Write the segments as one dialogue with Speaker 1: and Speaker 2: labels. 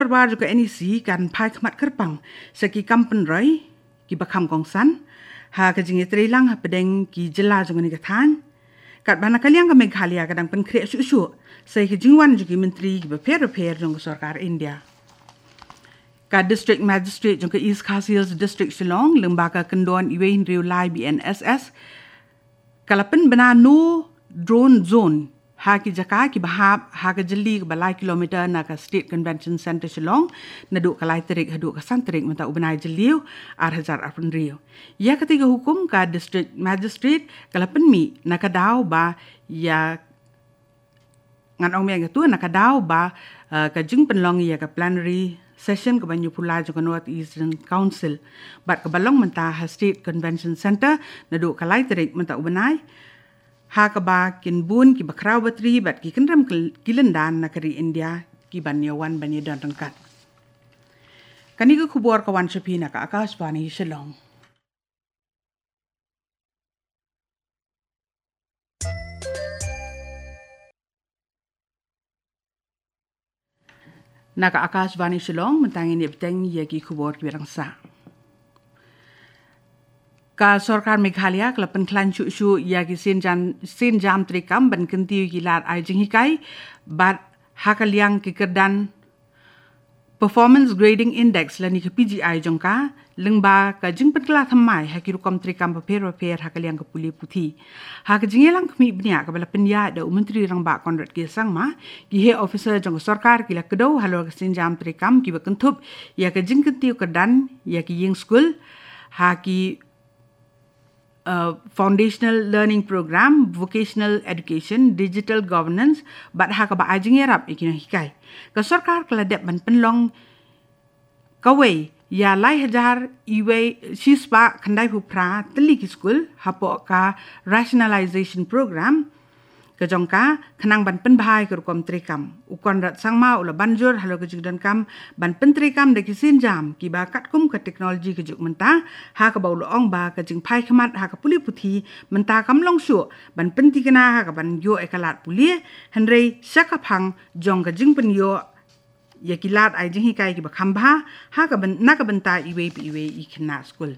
Speaker 1: perbar juga NEC kan pai kemat kerpang seki kampen roy ki bakam kongsan ha kajing trilang ha pedeng ki jela jong ni kathan kat bana kaliang ka Meghalaya kadang pen krek su sai kajingwan juga menteri ki beper jong sarkar India ka district magistrate jong ka East Khasi Hills district Shillong lembaga kendon iwe riu lai BNSS kalapen bana no drone zone ha ki jaka ki bahap ha ka jeli ka balai kilometer na ka state convention center Shillong na duk kalai terik hadu ka santerik menta ubenai jeliu ar hajar arpun rio ya ketiga hukum ka district magistrate kalapen mi na ka dau ba ya ngan ong me tu na ka dau ba ka jing penlong ya ka plenary session ke Banyu Pulai juga North Eastern Council. Bat ke balong mentah State Convention Center naduk kalai terik mentah ubenai. Ha ke ba kin bun ki bakrau batri bat ki kendram kilendan nakari India ki banyawan banyadan rengkat. Kani ke kubur kawan sepi nak Akashvani Shillong. Naka Akashvani Shillong mentangin dia petang yaki kubur birangsa. Ka Sarkar Meghalaya kelapan klan cu yaki sin jam trikam ban kentiu gilat ai jinghikai bat hakaliang kikerdan Performance Grading Index lani ke PGI jongka lengba ka jing penkela thamai hakirukom trikam paper hakaliang ke puli puthi ha ka jingelang kemi bnia ka bala penya da menteri rangba Conrad ke sangma ki he officer jong sarkar kila kedau halor ka sinjam trikam ki bakentup ya ka jing kentiu kedan ya ki ying school ha ki foundational learning program, vocational education, digital governance, bat ha ka ba ajing yarap ikina hikai. Ka sarkar keladap ban penlong kawai ya lai hajar iwe sispa kandai pupra teli ki school hapo ka rationalization program ke jongka kenang ban penbahai ke rukom trikam ukon rat sangma ula banjur halo ke jigdan kam ban pentrikam de kisin jam ki ba katkum ke teknologi ke juk menta ha ka baulu ong ba ke jing pai khamat ha ka puli puthi menta kam long shu ban penti kena ha ka ban yo ekalat puli henrei syakaphang jong ke jing pen yo ya kilat ai jing hikai ki ba khamba ha ka ban na ka benta iwe ikna school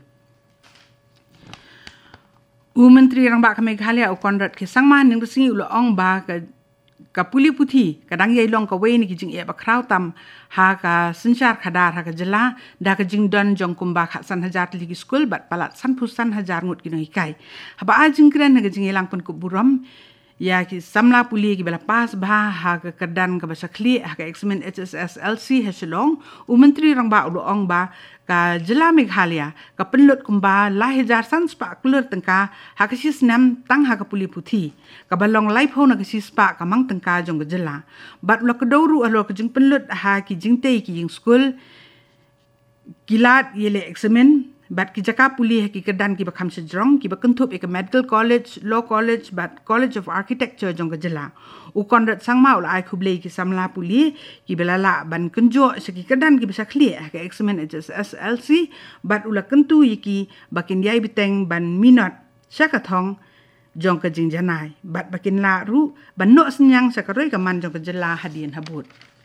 Speaker 1: Menteri Rangba ke Meghalaya Conrad ke sangman ning besingi ulo ong ba ka puli puthi kadang yai long ka wei ni ki jing e ba kraw tam ha ka sinchar khadar ha ka jela da ka jing don jong kumba kha san hajar ligi school bat palat san pusan hajar ngut ki no ikai ha ba ajing kren ha ka jing elang pun ku buram ya ki samla puli ki bela pas ba ha ka kedan ka basa kli ha ka examen HSSLC ha Shillong Menteri Rangba ulo ong ba ka jela Meghalaya ka penlut kumba lahijar san spa kulur tengka ha ka sisnam tang ha ka puli puthi ka balong lai pho na ka sispa ka mang tengka jong ka jela bat lo ka doru alo ka jing penlut ha ki jing tei ki jing school kilat yele examen bat ki jaka puli ha ki kedan ki bakham sejrong ki bakentup ek medical college law college bat college of architecture jong ka jela ukon rat sangma ul ai khublei ki samla puli ki belala ban kenjo seki kedan ki bisa clear ka examen HSSLC bat ula kentu yiki bakin yai biteng ban minot syakathong jong ka jing janai bat bakin la ru ban no senyang sakaroi ka man jong ka jela hadien habut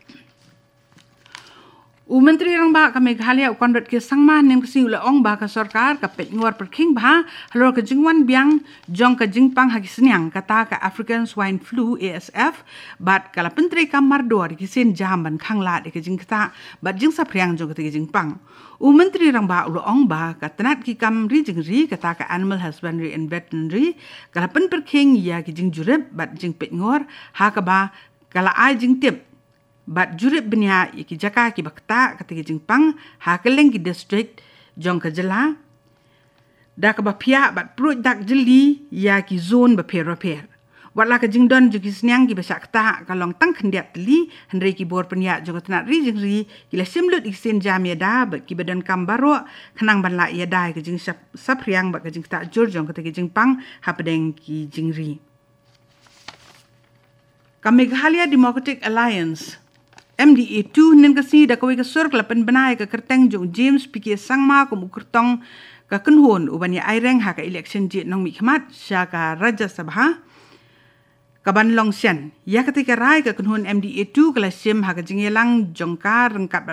Speaker 1: Menteri Rangba ke Meghalaya Conrad ke sangma ning kesi ula ong ba ka sarkar ka pet ngor perking ba halor ka jingwan biang jong ka jingpang hagi senyang kata ka African Swine Flu ASF bat kala pentri kamar dor ki sen jam ban khangla de ka jingta bat jing sapriang jong ka jingpang Menteri Rangba ula ong ba ka tanat ki kam ri jingri kata ka Animal Husbandry and Veterinary kala pen perking ya ki jing jurep bat jing pet ngor ha ka ba kala ai jing tip bat jurip benya ki jaka ki bakta kata ki jingpang ha keleng ki district jong ka jela da ka ba pia bat prut dak jeli ya ki zone ba per wala ka jingdon ju ki snyang ki basak ta ka long tang khendiap teli hendrei ki bor penya jong tanat ri jingri ki la simlut iksen jam ya da ba ki badan kam baro khanang ban la ya dai ka jing sapriang ba ka jing ta jur jong kata ki jingpang ha pedeng ki jingri ka Meghalaya Democratic Alliance MDA2 nin kasi da kawai ka sur kelapan benai ka kerteng jong James PK sangma ko mukertong ka kenhon uban ya aireng ha ka election jit nong mikmat sya ka Raja Sabha ka ban long sian ya ketika rai ka kenhon MDA2 kala sim ha ka jingelang jong ka rengkat